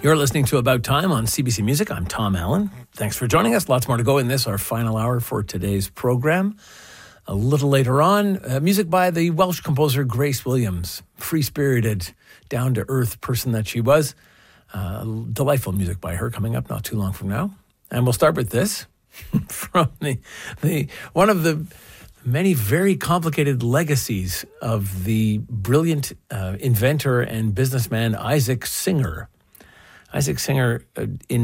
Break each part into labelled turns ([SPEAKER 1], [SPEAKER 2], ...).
[SPEAKER 1] You're listening to About Time on CBC Music. I'm Tom Allen. Thanks for joining us. Lots more to go in this, our final hour for today's program. A little later on, music by the Welsh composer Grace Williams. Free-spirited, down-to-earth person that she was. Delightful music by her coming up not too long from now. And we'll start with this from the one of the many very complicated legacies of the brilliant inventor and businessman Isaac Singer. Isaac Singer, in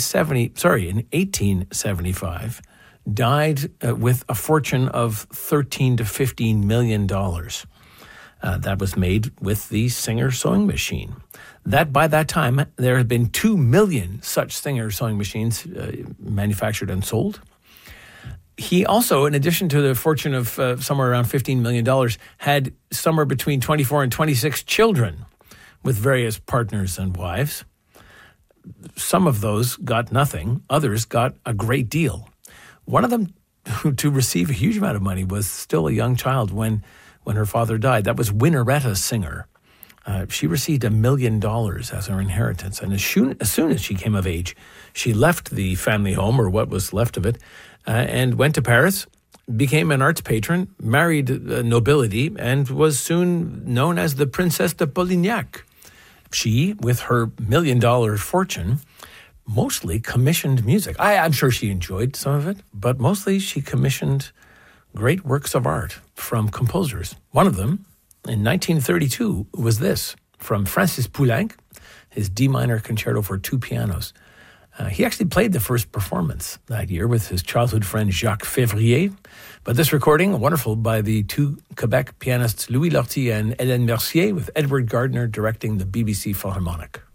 [SPEAKER 1] 1875, died with a fortune of $13 to $15 million. That was made with the Singer sewing machine. That by that time, there had been 2 million such Singer sewing machines manufactured and sold. He also, in addition to the fortune of somewhere around $15 million, had somewhere between 24 and 26 children with various partners and wives. Some of those got nothing. Others got a great deal. One of them to receive a huge amount of money was still a young child when her father died. That was Winnaretta Singer. She received $1 million as her inheritance. And as soon as she came of age, she left the family home, or what was left of it, and went to Paris, became an arts patron, married nobility, and was soon known as the Princess de Polignac. She, with her $1 million fortune, mostly commissioned music. I'm sure she enjoyed some of it, but mostly she commissioned great works of art from composers. One of them, in 1932, was this, from Francis Poulenc, his D minor concerto for 2 pianos. He actually played the first performance that year with his childhood friend Jacques Février. But this recording, wonderful by the 2 Quebec pianists Louis Lortie and Hélène Mercier, with Edward Gardner directing the BBC Philharmonic.